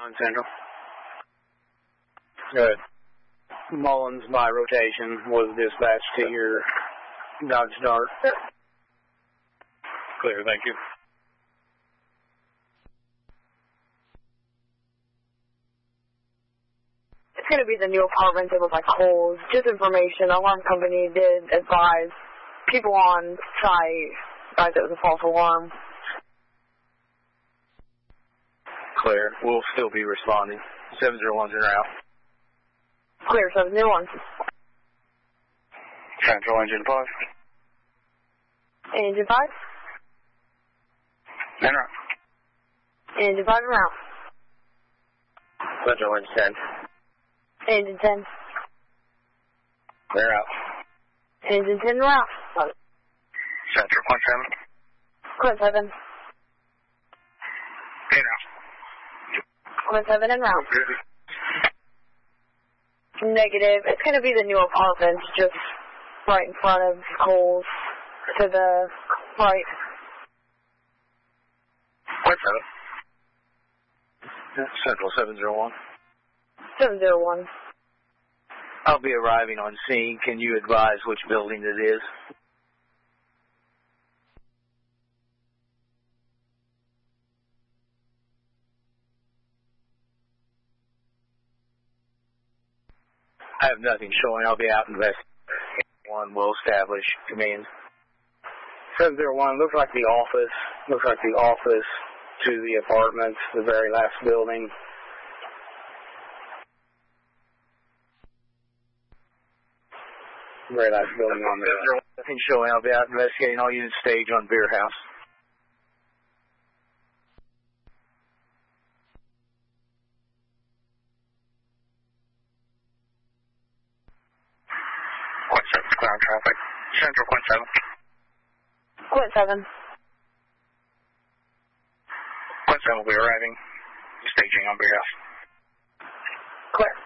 On Central. Good. Mullins by rotation was dispatched to your Dodge Dart. Clear, thank you. It's going to be the new apartment. It was like holes. Just information. Alarm company did advise people on site that it was a false alarm. Clear. We'll still be responding. 701's en route. Clear, 701. Central engine 5. Engine 5. En route. Engine 5 en route. Central engine 10. Engine 10. En route. Engine 10 en route. Central point 7. Point 7. En route. Point 7 en route. Negative. It's going to be the new apartment, just right in front of Coles, to the right. Point 7. Central 701. 701. I'll be arriving on scene. Can you advise which building it is? I have nothing showing. I'll be out investigating. One will establish command. 701, looks like the office. Looks like the office to the apartments, the very last building. Very last building on there. Nothing showing. I'll be out investigating. All units stage on Beer House. Point 7, ground traffic. Central point 7. Point 7. Point 7 will be arriving. Staging on Beer House. Clear.